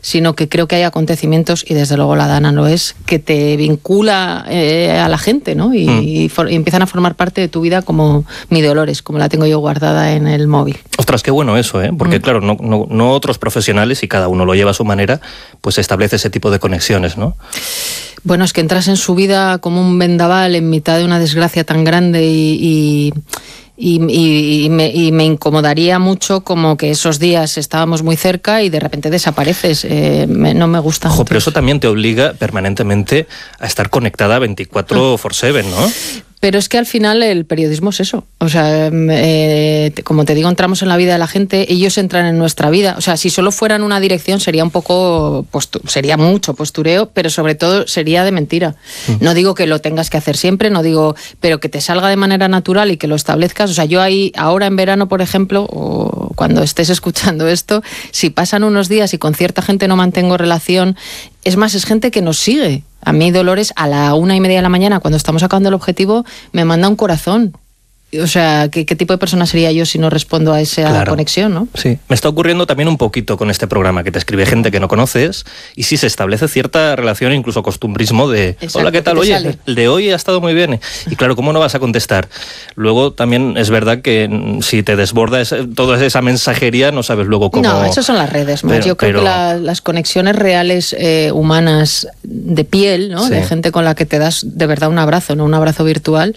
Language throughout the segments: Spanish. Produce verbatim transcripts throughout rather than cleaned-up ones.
sino que creo que hay acontecimientos, y desde luego la Dana lo es, que te vincula eh, a la gente, ¿no? Y, mm. y, for, y empiezan a formar parte de tu vida como mi Dolores, como la tengo yo guardada en el móvil. Ostras, qué bueno eso, ¿eh? Porque mm. claro, no, no, no otros profesionales, y cada uno lo lleva a su manera, pues establece ese tipo de conexiones, ¿no? Bueno, es que entras en su vida como un vendaval en mitad de una desgracia tan grande y... y Y, y, y, me, y me incomodaría mucho como que esos días estábamos muy cerca y de repente desapareces. Eh, me, no me gusta. Ojo, pero eso también te obliga permanentemente a estar conectada veinticuatro por siete, ¿no? Pero es que al final el periodismo es eso. O sea, eh, como te digo, entramos en la vida de la gente, ellos entran en nuestra vida. O sea, si solo fueran una dirección sería un poco, postu- sería mucho postureo, pero sobre todo sería de mentira. Mm. No digo que lo tengas que hacer siempre, no digo, pero que te salga de manera natural y que lo establezcas. O sea, yo ahí, ahora en verano, por ejemplo, o cuando estés escuchando esto, si pasan unos días y con cierta gente no mantengo relación, es más, es gente que nos sigue. A mí Dolores a la una y media de la mañana, cuando estamos acabando el objetivo, me manda un corazón. O sea, ¿qué, qué tipo de persona sería yo si no respondo a esa claro. conexión, ¿no? Sí, me está ocurriendo también un poquito con este programa, que te escribe gente que no conoces y sí se establece cierta relación, incluso costumbrismo de exacto, hola, ¿qué tal? Oye, sale. El de hoy ha estado muy bien. Y claro, ¿cómo no vas a contestar? Luego también es verdad que si te desborda esa, toda esa mensajería, no sabes luego cómo... No, eso son las redes, más. Pero, yo creo pero... que la, las conexiones reales eh, humanas de piel, ¿no? Sí. De gente con la que te das de verdad un abrazo, no un abrazo virtual,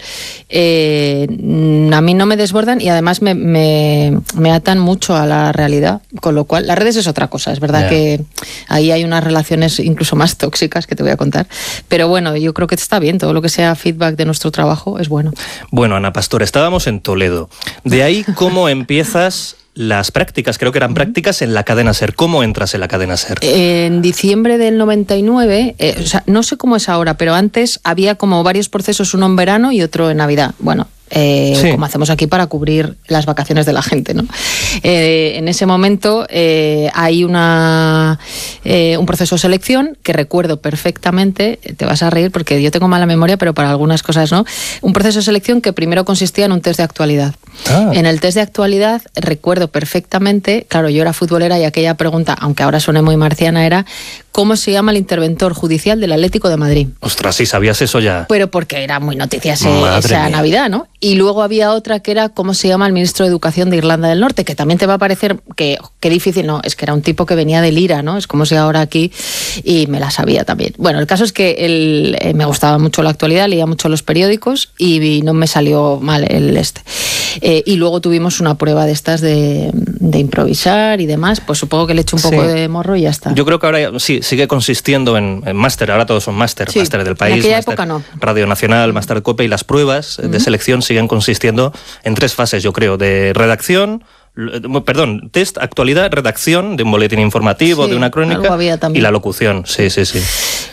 eh, a mí no me desbordan y además me, me, me atan mucho a la realidad, con lo cual las redes es otra cosa, es verdad yeah. que ahí hay unas relaciones incluso más tóxicas que te voy a contar, pero bueno, yo creo que está bien, todo lo que sea feedback de nuestro trabajo es bueno. Bueno, Ana Pastor, estábamos en Toledo, de ahí cómo empiezas las prácticas, creo que eran prácticas en la cadena SER. ¿Cómo entras en la cadena SER? En diciembre del noventa y nueve, eh, o sea, no sé cómo es ahora, pero antes había como varios procesos, uno en verano y otro en Navidad. Bueno, Eh, sí. como hacemos aquí para cubrir las vacaciones de la gente, ¿no? Eh, en ese momento eh, hay una eh, un proceso de selección que recuerdo perfectamente, te vas a reír porque yo tengo mala memoria, pero para algunas cosas no, un proceso de selección que primero consistía en un test de actualidad. Ah. En el test de actualidad recuerdo perfectamente, claro, yo era futbolera y aquella pregunta, aunque ahora suene muy marciana, era ¿cómo se llama el interventor judicial del Atlético de Madrid? Ostras, sí, sabías eso ya. Pero porque era muy noticia ese, esa mía. Navidad, ¿no? Y luego había otra que era ¿cómo se llama el ministro de Educación de Irlanda del Norte? Que también te va a parecer que, que difícil, no, es que era un tipo que venía del IRA, ¿no? Es como si ahora aquí, y me la sabía también. Bueno, el caso es que el, eh, me gustaba mucho la actualidad, leía mucho los periódicos y, y no me salió mal el este. Eh, y luego tuvimos una prueba de estas de, de improvisar y demás, pues supongo que le eché un poco sí. de morro y ya está. Yo creo que ahora sí, sigue consistiendo en, en máster, ahora todos son máster, sí. máster del país, en aquella máster época no. Radio Nacional, máster COPE, y las pruebas uh-huh. de selección siguen consistiendo en tres fases, yo creo, de redacción, perdón, test, actualidad, redacción de un boletín informativo, sí, de una crónica y la locución, sí, sí, sí.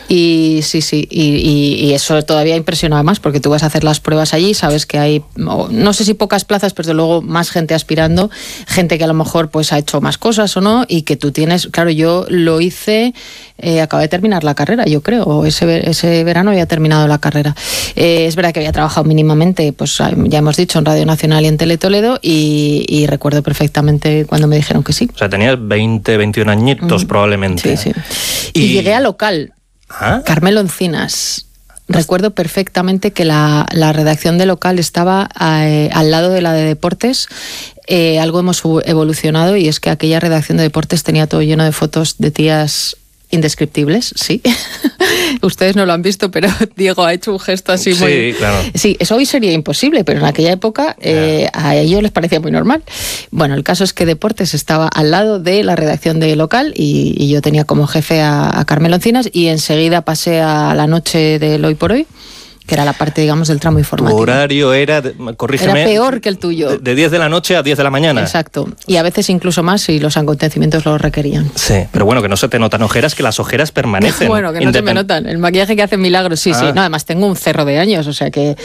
Y sí, sí, y, y, y eso todavía impresiona más porque tú vas a hacer las pruebas allí, sabes que hay, no sé si pocas plazas, pero desde luego más gente aspirando, gente que a lo mejor pues ha hecho más cosas o no, y que tú tienes, claro, yo lo hice, eh, acabé de terminar la carrera, yo creo, o ese, ese verano había terminado la carrera. Eh, es verdad que había trabajado mínimamente, pues ya hemos dicho, en Radio Nacional y en Tele Toledo, y, y recuerdo perfectamente cuando me dijeron que sí. O sea, tenías veinte, veintiún añitos mm. probablemente. Sí, sí. Y, y llegué a local. ¿Ah? Carmelo Encinas. Recuerdo perfectamente que la, la redacción de local estaba eh, al lado de la de deportes. Eh, algo hemos evolucionado y es que aquella redacción de deportes tenía todo lleno de fotos de tías indescriptibles, sí. Ustedes no lo han visto, pero Diego ha hecho un gesto así muy... Sí, claro. Sí, eso hoy sería imposible, pero en aquella época eh, a ellos les parecía muy normal. Bueno, el caso es que Deportes estaba al lado de la redacción de local y, y yo tenía como jefe a, a Carmelo Encinas y enseguida pasé a la noche del Hoy por Hoy, que era la parte, digamos, del tramo informativo. Tu horario era, corrígeme... Era peor que el tuyo. De, de diez de la noche a diez de la mañana. Exacto. Y a veces incluso más si los acontecimientos lo requerían. Sí, pero bueno, que no se te notan ojeras, que las ojeras permanecen. Bueno, que no Independ- se me notan. El maquillaje que hace milagros, sí, ah. sí. No, además tengo un cerro de años, o sea que...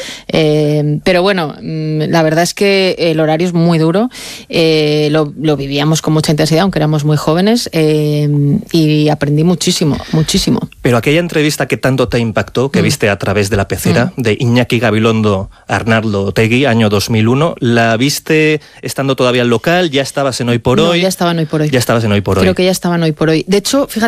Eh, pero bueno, la verdad es que el horario es muy duro. Eh, lo, lo vivíamos con mucha intensidad, aunque éramos muy jóvenes, eh, y aprendí muchísimo, muchísimo. Pero aquella entrevista que tanto te impactó, que mm. viste a través de la pecera, mm. de Iñaki Gabilondo Arnaldo Otegi, año dos mil uno, ¿la viste estando todavía en local? ¿Ya estabas en Hoy por no, Hoy? ya estaba en Hoy por Hoy. Ya estabas en Hoy por Hoy. Creo que ya estaba en Hoy por Hoy. De hecho, fíjate,